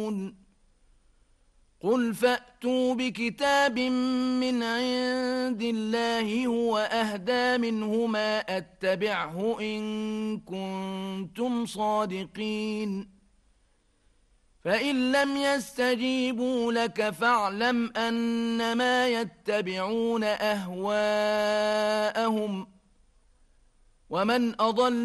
يتبعون قل فأتوا بكتاب من عند الله هو أهدى منهما أتبعه إن كنتم صادقين فإن لم يستجيبوا لك فاعلم أنما يتبعون أهواءهم ومن أضل